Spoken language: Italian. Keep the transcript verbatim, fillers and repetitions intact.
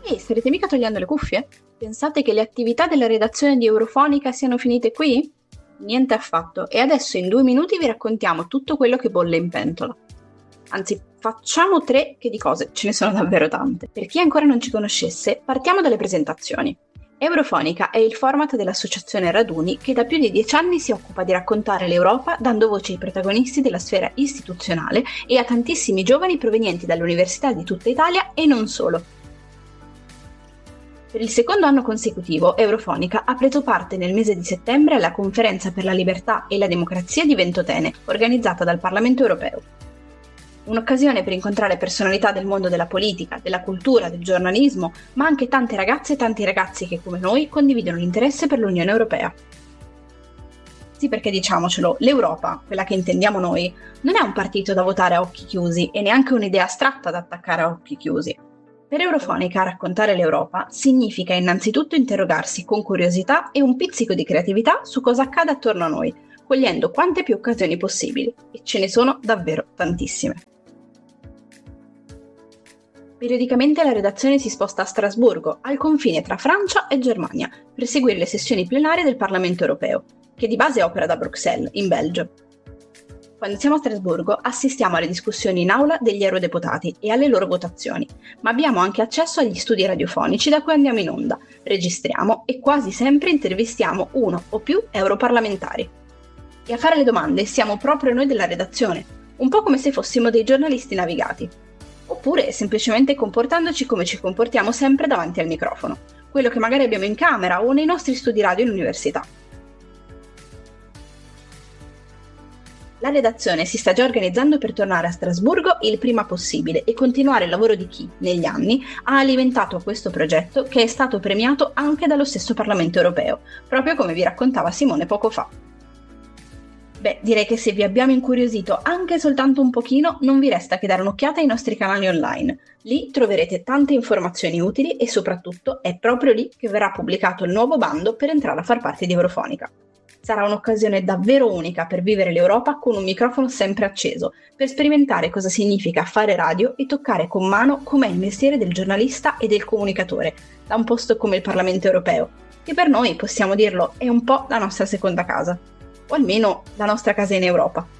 Ehi, starete mica togliendo le cuffie? Pensate che le attività della redazione di Eurofonica siano finite qui? Niente affatto, e adesso in due minuti vi raccontiamo tutto quello che bolle in pentola. Anzi, facciamo tre che di cose, ce ne sono davvero tante. Per chi ancora non ci conoscesse, partiamo dalle presentazioni. Eurofonica è il format dell'associazione Raduni che da più di dieci anni si occupa di raccontare l'Europa dando voce ai protagonisti della sfera istituzionale e a tantissimi giovani provenienti dalle università di tutta Italia e non solo. Per il secondo anno consecutivo, Eurofonica ha preso parte nel mese di settembre alla Conferenza per la Libertà e la Democrazia di Ventotene, organizzata dal Parlamento Europeo. Un'occasione per incontrare personalità del mondo della politica, della cultura, del giornalismo, ma anche tante ragazze e tanti ragazzi che, come noi, condividono l'interesse per l'Unione Europea. Sì, perché diciamocelo, l'Europa, quella che intendiamo noi, non è un partito da votare a occhi chiusi e neanche un'idea astratta da attaccare a occhi chiusi. Per Eurofonica raccontare l'Europa significa innanzitutto interrogarsi con curiosità e un pizzico di creatività su cosa accade attorno a noi, cogliendo quante più occasioni possibili, e ce ne sono davvero tantissime. Periodicamente la redazione si sposta a Strasburgo, al confine tra Francia e Germania, per seguire le sessioni plenarie del Parlamento Europeo, che di base opera da Bruxelles, in Belgio. Quando siamo a Strasburgo assistiamo alle discussioni in aula degli eurodeputati e alle loro votazioni, ma abbiamo anche accesso agli studi radiofonici da cui andiamo in onda, registriamo e quasi sempre intervistiamo uno o più europarlamentari. E a fare le domande siamo proprio noi della redazione, un po' come se fossimo dei giornalisti navigati. Oppure semplicemente comportandoci come ci comportiamo sempre davanti al microfono, quello che magari abbiamo in camera o nei nostri studi radio in università. La redazione si sta già organizzando per tornare a Strasburgo il prima possibile e continuare il lavoro di chi, negli anni, ha alimentato questo progetto che è stato premiato anche dallo stesso Parlamento Europeo, proprio come vi raccontava Simone poco fa. Beh, direi che se vi abbiamo incuriosito anche soltanto un pochino, non vi resta che dare un'occhiata ai nostri canali online. Lì troverete tante informazioni utili e soprattutto è proprio lì che verrà pubblicato il nuovo bando per entrare a far parte di Eurofonica. Sarà un'occasione davvero unica per vivere l'Europa con un microfono sempre acceso, per sperimentare cosa significa fare radio e toccare con mano com'è il mestiere del giornalista e del comunicatore, da un posto come il Parlamento Europeo, che per noi, possiamo dirlo, è un po' la nostra seconda casa. O almeno la nostra casa in Europa.